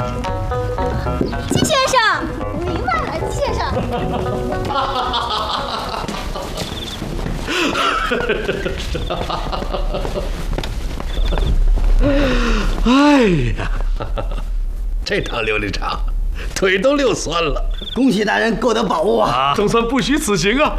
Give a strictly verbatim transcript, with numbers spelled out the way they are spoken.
季先生，我明白了，季先生。 哎呀，这趟琉璃厂，腿都溜酸了。 恭喜大人购得宝物啊！ 总算不虚此行啊！